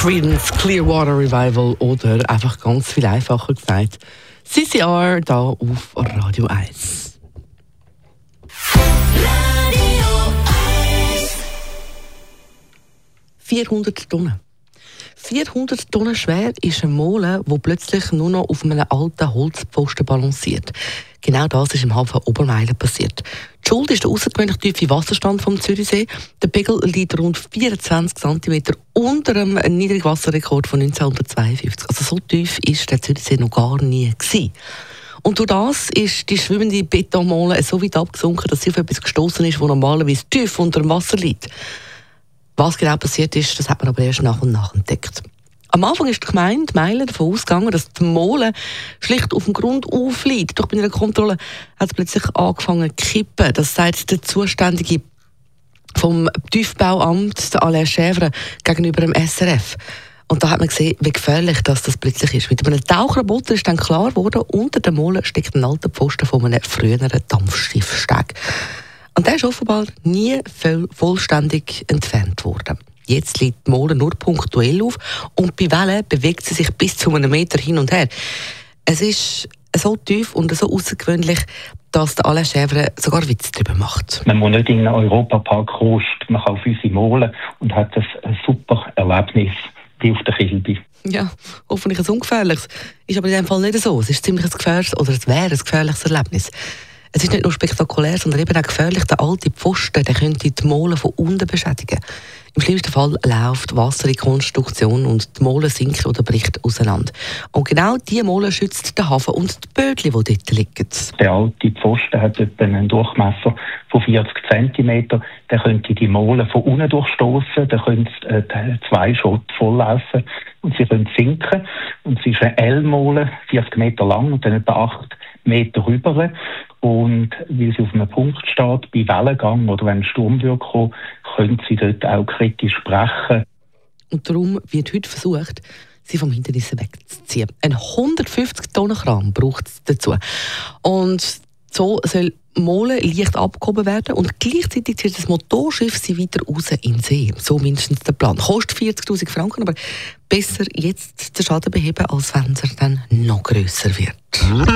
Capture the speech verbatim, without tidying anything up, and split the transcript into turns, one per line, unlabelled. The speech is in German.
Creedence Clearwater Revival oder einfach ganz viel einfacher gesagt C C R da auf Radio eins. vierhundert Tonnen. vierhundert Tonnen schwer ist ein Molen, der plötzlich nur noch auf einem alten Holzpfosten balanciert. Genau das ist im Hafen Obermeilen passiert. Die Schuld ist der außergewöhnlich tiefe Wasserstand vom Zürichsee. Der Pegel liegt rund vierundzwanzig Zentimeter unter dem Niedrigwasserrekord von neunzehnhundertzweiundfünfzig. Also so tief ist der Zürichsee noch gar nie gewesen. Und durch das ist die schwimmende Betonmole so weit abgesunken, dass sie auf etwas gestoßen ist, das normalerweise tief unter dem Wasser liegt. Was genau passiert ist, das hat man aber erst nach und nach entdeckt. Am Anfang ist die Gemeinde Meilen davon ausgegangen, dass die Mole schlicht auf dem Grund aufliegt. Doch bei einer Kontrolle hat es plötzlich angefangen zu kippen. Das sagt der Zuständige vom Tiefbauamt, der Alain Schävre, gegenüber dem S R F. Und da hat man gesehen, wie gefährlich das, das plötzlich ist. Mit einem Tauchroboter ist dann klar geworden, unter der Mole steckt ein alter Pfosten von einem früheren Dampfschiffsteg. Und der ist offenbar nie voll, vollständig entfernt worden. Jetzt liegt die Mole nur punktuell auf und bei Wellen bewegt sie sich bis zu einem Meter hin und her. Es ist so tief und so außergewöhnlich, dass der Alain Schävre sogar Witz darüber macht.
Man muss nicht in einen Europapark kosten, man kann auf unsere Mole und hat ein super Erlebnis wie auf der Kilby.
Ja, hoffentlich ein ungefährliches. Ist aber in diesem Fall nicht so. Es ist ziemlich ein gefährliches, oder es wäre ein gefährliches Erlebnis. Es ist nicht nur spektakulär, sondern eben auch gefährlich. Der alte Pfosten, der könnte die Mole von unten beschädigen. Im schlimmsten Fall läuft Wasser in die Konstruktion und die Mole sinkt oder bricht auseinander. Und genau diese Mole schützt den Hafen und die Bödli, die dort liegen.
Der alte Pfosten hat etwa einen Durchmesser von vierzig Zentimeter. Der könnte die Mole von unten durchstoßen, der könnte äh, zwei Schott volllaufen und sie können sinken. Und es ist eine L-Mole, vierzig Meter lang und dann etwa acht Meter rüber. Und weil sie auf einem Punkt steht, bei Wellengang oder wenn ein Sturm kommt, können sie dort auch kritisch brechen.
Und darum wird heute versucht, sie vom Hindernis wegzuziehen. Ein hundertfünfzig Tonnen Kran braucht es dazu. Und so soll die Mole leicht abgehoben werden und gleichzeitig zieht das Motorschiff sie weiter raus in den See. So mindestens der Plan. Kostet vierzigtausend Franken, aber besser jetzt den Schaden beheben, als wenn er dann noch grösser wird.